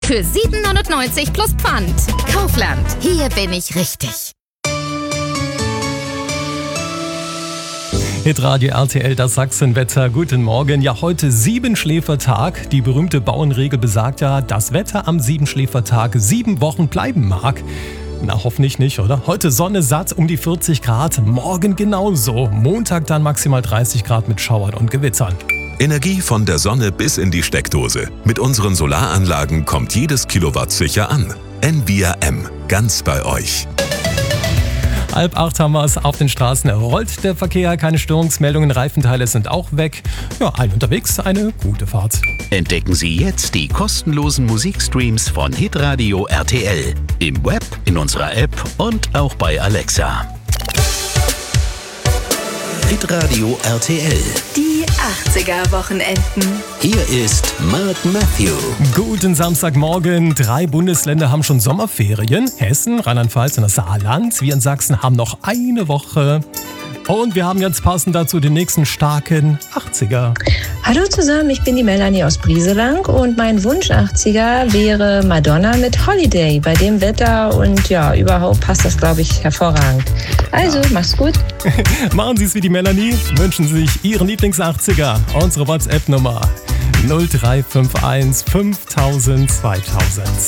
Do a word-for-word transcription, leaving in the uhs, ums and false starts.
für sieben neunundneunzig plus Pfand. Kaufland, hier bin ich richtig. Hitradio R T L, das Sachsenwetter. Guten Morgen. Ja, heute Siebenschläfertag. Die berühmte Bauernregel besagt ja, dass Wetter am Siebenschläfertag sieben Wochen bleiben mag. Na, hoffentlich nicht, oder? Heute Sonne satt um die vierzig Grad, morgen genauso. Montag dann maximal dreißig Grad mit Schauern und Gewittern. Energie von der Sonne bis in die Steckdose. Mit unseren Solaranlagen kommt jedes Kilowatt sicher an. N V R M, ganz bei euch. Halb acht haben wir es. Auf den Straßen rollt der Verkehr, keine Störungsmeldungen, Reifenteile sind auch weg. Ja, allen unterwegs, eine gute Fahrt. Entdecken Sie jetzt die kostenlosen Musikstreams von Hitradio R T L. Im Web, in unserer App und auch bei Alexa. Hitradio R T L. Die achtziger-Wochenenden. Hier ist Mark Matthew. Guten Samstagmorgen. Drei Bundesländer haben schon Sommerferien. Hessen, Rheinland-Pfalz und das Saarland. Wir in Sachsen haben noch eine Woche. Und wir haben jetzt passend dazu den nächsten starken achtziger. Hallo zusammen, ich bin die Melanie aus Brieselang und mein Wunsch achtziger wäre Madonna mit Holiday. Bei dem Wetter und ja, überhaupt passt das, glaube ich, hervorragend. Also, ja. Mach's gut. Machen Sie es wie die Melanie, wünschen Sie sich Ihren Lieblings-achtziger. Unsere WhatsApp-Nummer null drei fünf eins fünftausend zweitausend.